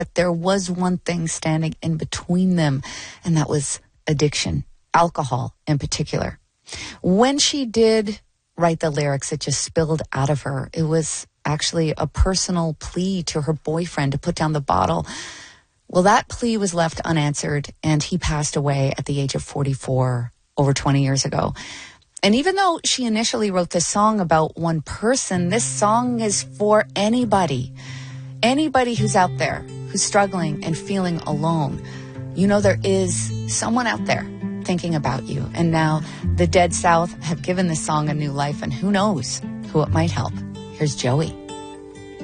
But there was one thing standing in between them, and that was addiction, alcohol in particular. When she did write the lyrics, it just spilled out of her. It was actually a personal plea to her boyfriend to put down the bottle. Well, that plea was left unanswered, and he passed away at the age of 44 over 20 years ago. And even though she initially wrote this song about one person, this song is for anybody. Anybody who's out there, who's struggling and feeling alone. You know there is someone out there thinking about you. And now the Dead South have given this song a new life, and who knows who it might help. Here's Joey.